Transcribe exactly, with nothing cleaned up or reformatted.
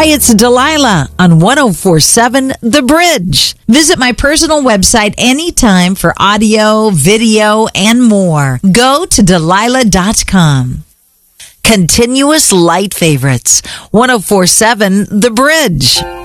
Hi, it's Delilah on one oh four seven The Bridge. Visit my personal website anytime for audio, video, and more. Go to Delilah dot com. Continuous light favorites. one oh four seven The Bridge.